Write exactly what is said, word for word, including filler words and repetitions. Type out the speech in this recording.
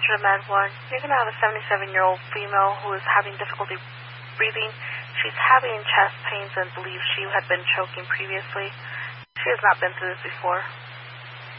Departure to Med one. You're going to have a seventy-seven-year-old female who is having difficulty breathing. She's having chest pains and believes she had been choking previously. She has not been through this before.